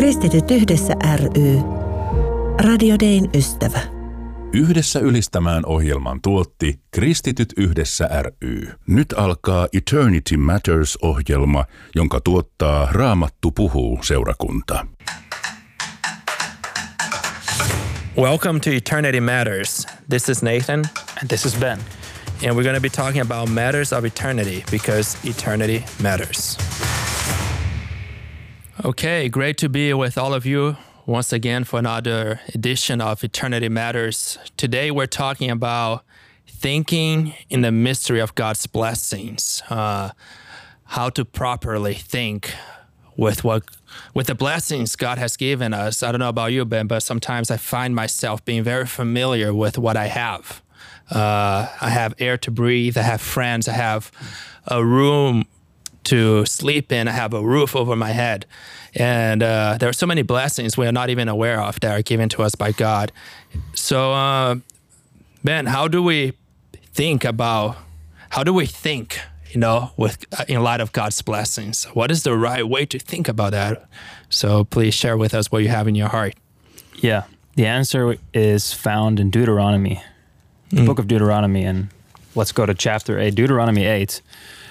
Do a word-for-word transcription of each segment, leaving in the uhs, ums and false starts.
Kristityt yhdessä ry. Radio Dayn ystävä. Yhdessä ylistämään ohjelman tuotti Kristityt yhdessä ry. Nyt alkaa Eternity Matters-ohjelma, jonka tuottaa Raamattu puhuu -seurakunta. Welcome to Eternity Matters. This is Nathan. And this is Ben. And we're going to be talking about matters of eternity because eternity matters. Okay, great to be with all of you once again for another edition of Eternity Matters. Today we're talking about thinking in the mystery of God's blessings, uh, how to properly think with what with the blessings God has given us. I don't know about you, Ben, but sometimes I find myself being very familiar with what I have. Uh, I have air to breathe, I have friends, I have a room to sleep in, I have a roof over my head. And uh, there are so many blessings we are not even aware of that are given to us by God. So, uh, Ben, how do we think about, how do we think, you know, with in light of God's blessings? What is the right way to think about that? So please share with us what you have in your heart. Yeah, the answer is found in Deuteronomy, the mm. book of Deuteronomy. And let's go to chapter eight. Deuteronomy eight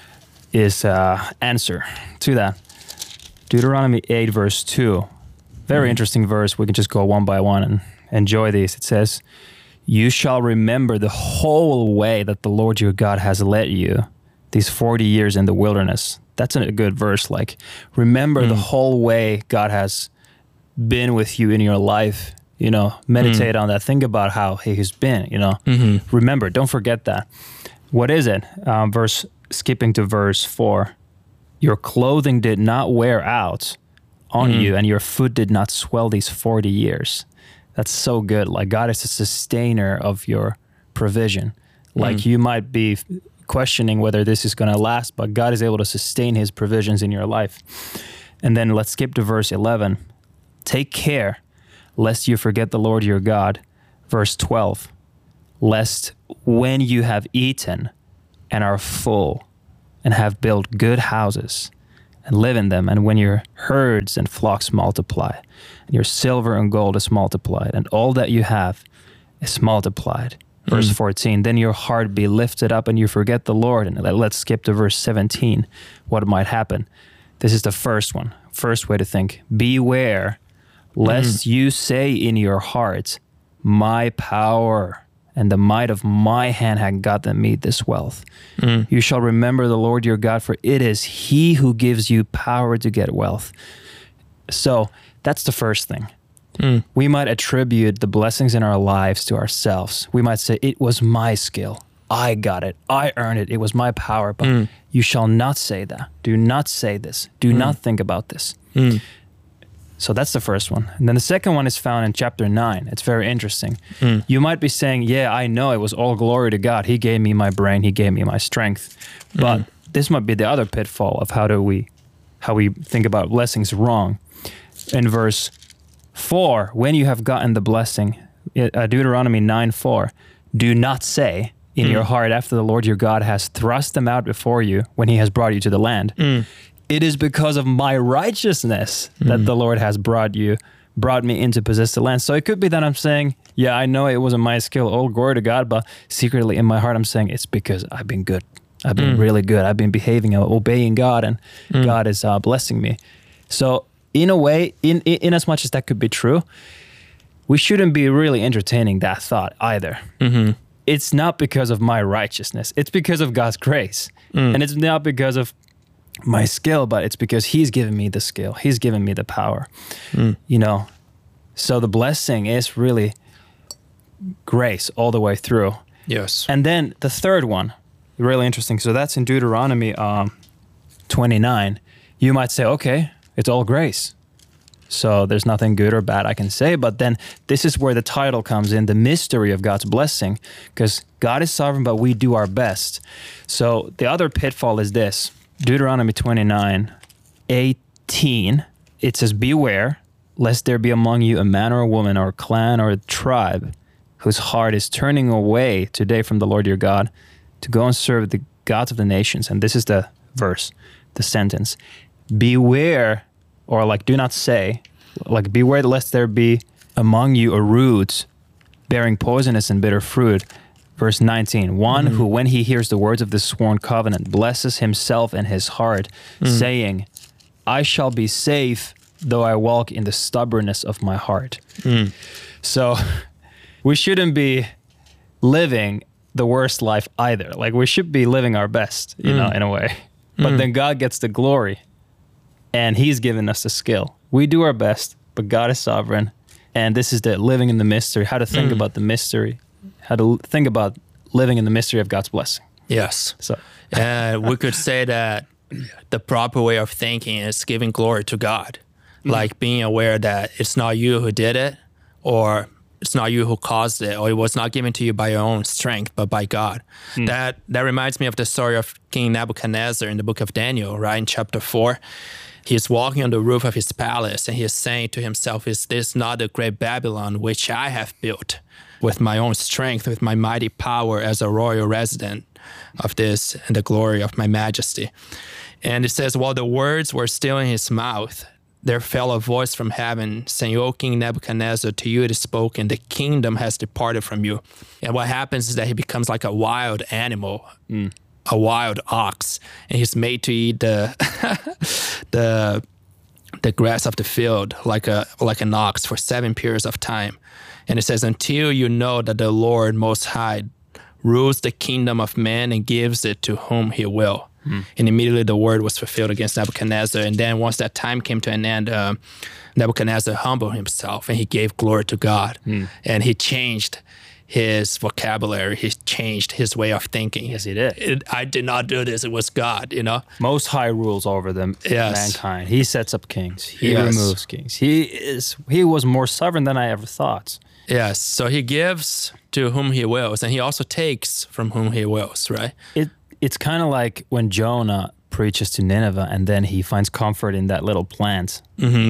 is uh, answer to that. Deuteronomy eight, verse two. Very mm. interesting verse. We can just go one by one and enjoy these. It says, "You shall remember the whole way that the Lord your God has led you these forty years in the wilderness." That's a good verse. Like, remember mm. the whole way God has been with you in your life. You know, meditate mm. on that. Think about how he has been, you know. Mm-hmm. Remember, don't forget that. What is it? Um, verse, skipping to verse four. "Your clothing did not wear out on mm. you, and your foot did not swell these forty years." That's so good. Like, God is a sustainer of your provision. Like, mm. you might be questioning whether this is going to last, but God is able to sustain his provisions in your life. And then let's skip to verse eleven. "Take care lest you forget the Lord your God." Verse twelve. "Lest when you have eaten and are full and have built good houses and live in them, and when your herds and flocks multiply, and your silver and gold is multiplied, and all that you have is multiplied." Verse mm. fourteen, "Then your heart be lifted up and you forget the Lord." And let's skip to verse seventeen, what might happen. This is the first one, first way to think. "Beware lest mm. you say in your heart, my power and the might of my hand had gotten me this wealth. Mm. You shall remember the Lord your God, for it is he who gives you power to get wealth." So that's the first thing. Mm. We might attribute the blessings in our lives to ourselves. We might say, it was my skill. I got it. I earned it. It was my power. But mm. you shall not say that. Do not say this. Do mm. not think about this. Mm. So that's the first one. And then the second one is found in chapter nine. It's very interesting. Mm. You might be saying, yeah, I know it was all glory to God. He gave me my brain. He gave me my strength. But mm. this might be the other pitfall of how do we, how we think about blessings wrong. In verse four, "When you have gotten the blessing," uh, Deuteronomy nine four, "do not say in mm. your heart after the Lord your God has thrust them out before you when he has brought you to the land. Mm. It is because of my righteousness mm. that the Lord has brought you, brought me in to possess the land." So it could be that I'm saying, yeah, I know it wasn't my skill, all glory to God, but secretly in my heart I'm saying it's because I've been good. I've been mm. really good. I've been behaving, obeying God, and mm. God is uh, blessing me. So in a way, in, in as much as that could be true, we shouldn't be really entertaining that thought either. Mm-hmm. It's not because of my righteousness. It's because of God's grace. Mm. And it's not because of my skill, but it's because he's given me the skill. He's given me the power, mm. you know. So the blessing is really grace all the way through. Yes. And then the third one, really interesting. So that's in Deuteronomy um, twenty-nine. You might say, okay, it's all grace. So there's nothing good or bad I can say. But then this is where the title comes in, the mystery of God's blessing, because God is sovereign, but we do our best. So the other pitfall is this. Deuteronomy twenty-nine, eighteen, it says, "Beware, lest there be among you a man or a woman or a clan or a tribe whose heart is turning away today from the Lord your God to go and serve the gods of the nations." And this is the verse, the sentence. "Beware," or like, do not say, Like, beware lest there be among you a root bearing poisonous and bitter fruit. Verse nineteen, one mm-hmm. who, when he hears the words of the sworn covenant, blesses himself in his heart, mm. saying, I shall be safe, though I walk in the stubbornness of my heart. Mm. So we shouldn't be living the worst life either. Like, we should be living our best, you mm. know, in a way. But mm. then God gets the glory, and he's given us the skill. We do our best, but God is sovereign. And this is the living in the mystery, how to think mm. about the mystery, how to think about living in the mystery of God's blessing. Yes. So, and we could say that the proper way of thinking is giving glory to God, mm. like being aware that it's not you who did it, or it's not you who caused it, or it was not given to you by your own strength, but by God. Mm. That that reminds me of the story of King Nebuchadnezzar in the book of Daniel, right, in chapter four. He's walking on the roof of his palace, and he is saying to himself, is this not the great Babylon which I have built with my own strength, with my mighty power as a royal resident of this and the glory of my majesty? And it says, while the words were still in his mouth, there fell a voice from heaven saying, O King Nebuchadnezzar, to you it is spoken, the kingdom has departed from you. And what happens is that he becomes like a wild animal, mm. a wild ox, and he's made to eat the the the grass of the field like a like an ox for seven periods of time. And it says, until you know that the Lord Most High rules the kingdom of man and gives it to whom he will. Mm. And immediately the word was fulfilled against Nebuchadnezzar. And then once that time came to an end, uh, Nebuchadnezzar humbled himself and he gave glory to God. Mm. And he changed his vocabulary. He changed his way of thinking. Yes, he did. It, I did not do this. It was God, you know. Most High rules over them, yes. mankind. He sets up kings. He yes. removes kings. He is. He was more sovereign than I ever thought. Yes. So he gives to whom he wills, and he also takes from whom he wills, right? It It's kind of like when Jonah preaches to Nineveh, and then he finds comfort in that little plant. Mm-hmm.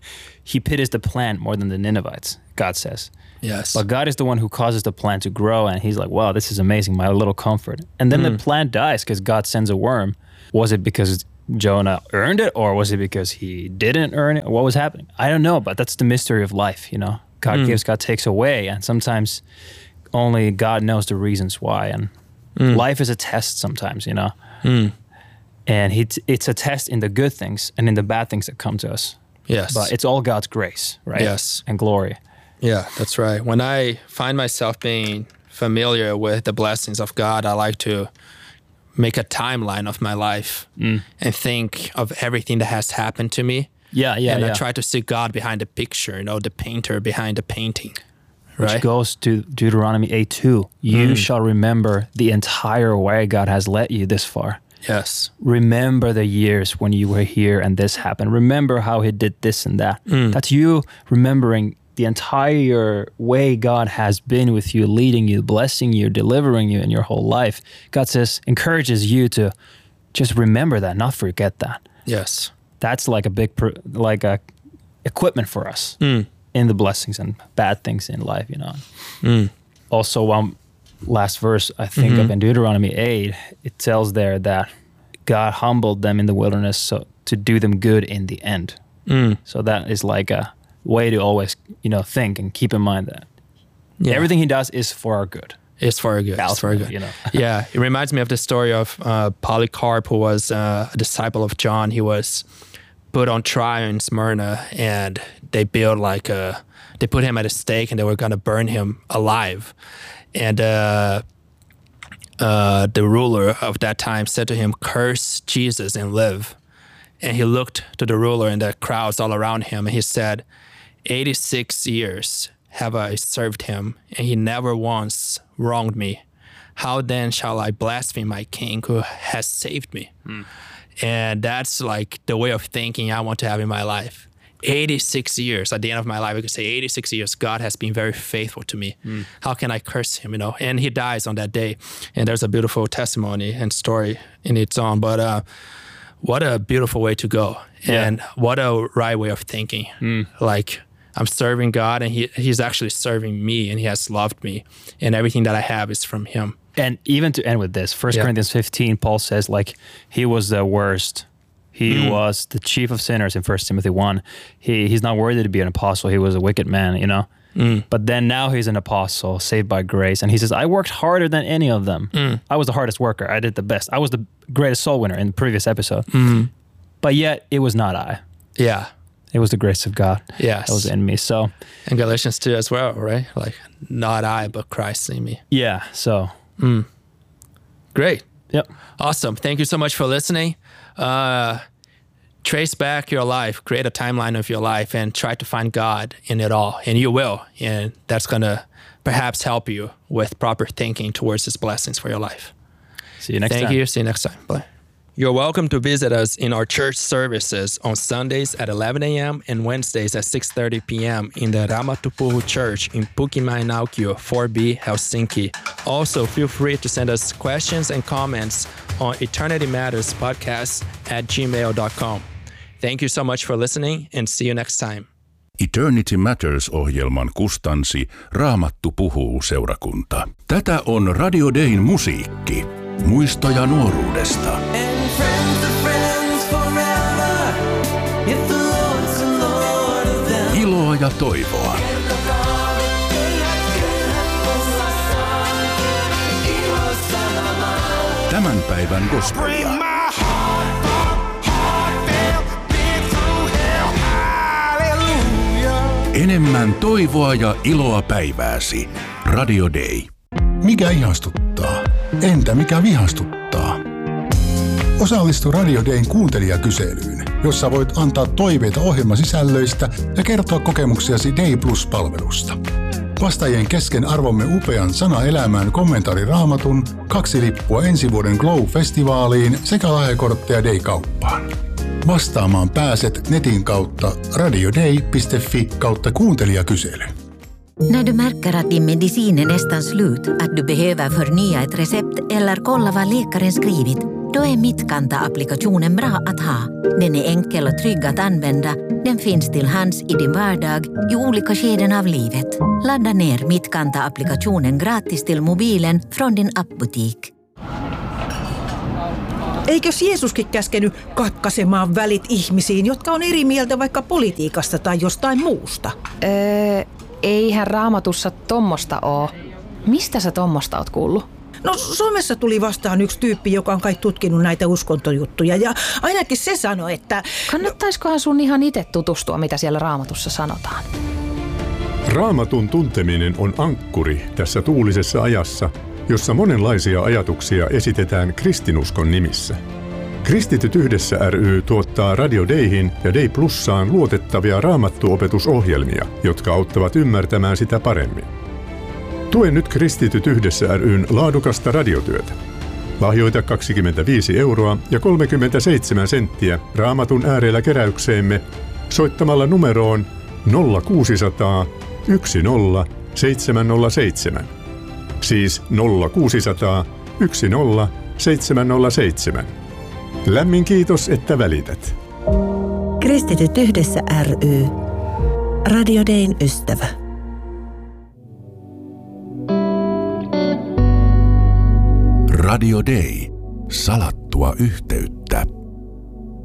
He pities the plant more than the Ninevites, God says. Yes. But God is the one who causes the plant to grow, and he's like, wow, this is amazing, my little comfort. And then mm. the plant dies because God sends a worm. Was it because Jonah earned it, or was it because he didn't earn it? What was happening? I don't know, but that's the mystery of life, you know? God mm. gives, God takes away, and sometimes only God knows the reasons why. And mm. life is a test sometimes, you know? Mm. And it's, it's a test in the good things and in the bad things that come to us. Yes. But it's all God's grace, right? Yes. And glory. Yeah, that's right. When I find myself being familiar with the blessings of God, I like to make a timeline of my life mm. and think of everything that has happened to me. Yeah, yeah, And yeah. I try to see God behind the picture, you know, the painter behind the painting. Right? Which goes to Deuteronomy eight two. You mm. shall remember the entire way God has led you this far. Yes. Remember the years when you were here and this happened. Remember how he did this and that. Mm. That's you remembering the entire way God has been with you, leading you, blessing you, delivering you in your whole life. God says, encourages you to just remember that, not forget that. Yes. That's like a big, like a equipment for us mm. in the blessings and bad things in life, you know. Mm. Also, one last verse I think mm-hmm. of in Deuteronomy eight, it tells there that God humbled them in the wilderness so to do them good in the end. Mm. So that is like a way to always, you know, think and keep in mind that yeah. everything he does is for our good. It's for our good. It's for our good. You know. Yeah, it reminds me of the story of uh, Polycarp, who was uh, a disciple of John. He was put on trial in Smyrna, and they built like a, they put him at a stake, and they were going to burn him alive. And uh, uh, the ruler of that time said to him, curse Jesus and live. And he looked to the ruler and the crowds all around him, and he said, eighty-six years have I served him, and he never once wronged me. How then shall I blaspheme my king who has saved me? Mm. And that's like the way of thinking I want to have in my life. eighty-six years, at the end of my life, I could say eighty-six years, God has been very faithful to me. Mm. How can I curse him, you know? And he dies on that day. And there's a beautiful testimony and story in its own. But uh, what a beautiful way to go. Yeah. And what a right way of thinking. Mm. Like, I'm serving God, and he he's actually serving me, and he has loved me. And everything that I have is from him. And even to end with this, First yeah. Corinthians fifteen, Paul says, like, he was the worst. He mm. was the chief of sinners in First Timothy one. He he's not worthy to be an apostle. He was a wicked man, you know. Mm. But then now he's an apostle, saved by grace. And he says, I worked harder than any of them. Mm. I was the hardest worker. I did the best. I was the greatest soul winner in the previous episode. Mm. But yet it was not I. Yeah. It was the grace of God yes. that was in me. So, and Galatians two as well, right? Like, not I, but Christ in me. Yeah, so. Mm. Great. Yep. Awesome. Thank you so much for listening. Uh, trace back your life, create a timeline of your life, and try to find God in it all. And you will. And that's going to perhaps help you with proper thinking towards His blessings for your life. See you next Thank time. Thank you. See you next time. Bye. You're welcome to visit us in our church services on Sundays at eleven a.m. and Wednesdays at six thirty p.m. in the Raamattu Puhuu Church in Pukimäenaukio four B, Helsinki. Also, feel free to send us questions and comments on Eternity Matters Podcast at gmail dot com. Thank you so much for listening and see you next time. Eternity Matters-ohjelman kustansi Raamattu Puhuu -seurakunta. Tätä on Radio Dayn musiikki. Muistoja nuoruudesta. Iloa ja toivoa. Tämän päivän gospelia. Enemmän toivoa ja iloa päivääsi. Radio Day. Mikä ihastuttaa? Entä mikä vihastuttaa? Osallistu Radio Dayn kuuntelijakyselyyn, jossa voit antaa toiveita ohjelmasisällöistä ja kertoa kokemuksiasi Day Plus-palvelusta. Vastaajien kesken arvomme upean Sana elämään kommentaari Raamatun, kaksi lippua ensi vuoden Glow-festivaaliin sekä lahjakortteja Day-kauppaan. Vastaamaan pääset netin kautta radioday piste fi kautta kuuntelijakysely. När du märker att din medicin är nästan slut, att du behöver förnya ett recept eller kolla vad läkaren skrivit, då är Mitkanta-applikationen bra att ha. Den är enkel och trygg att använda. Den finns till hands i din vardag i olika skeden av livet. Ladda ner Mitkanta-applikationen gratis till mobilen från din appbutik. Eikös Jeesuskin käskenyt katkaisemaan välit ihmisiin, jotka on eri mieltä vaikka politiikasta tai jostain muusta? Öö, eihän Raamatussa tommosta oo. Mistä sä tommosta oot kuullut? No somessa tuli vastaan yksi tyyppi, joka on kai tutkinut näitä uskontojuttuja ja ainakin se sanoi, että... Kannattaiskohan sun ihan itse tutustua, mitä siellä Raamatussa sanotaan? Raamatun tunteminen on ankkuri tässä tuulisessa ajassa, jossa monenlaisia ajatuksia esitetään kristinuskon nimissä. Kristityt yhdessä ry tuottaa Radio Dayhin ja Day Plussaan luotettavia raamattuopetusohjelmia, jotka auttavat ymmärtämään sitä paremmin. Tue nyt Kristityt yhdessä ry:n laadukasta radiotyötä. Lahjoita kaksikymmentäviisi euroa ja kolmekymmentäseitsemän senttiä Raamatun äärellä keräykseemme soittamalla numeroon nolla kuusisataa yksi nolla seitsemän nolla seitsemän. Siis nolla kuusisataa yksi nolla seitsemän nolla seitsemän. Lämmin kiitos, että välität. Kristityt yhdessä ry. Radio Dayn ystävä. Radio Day. Salattua yhteyttä.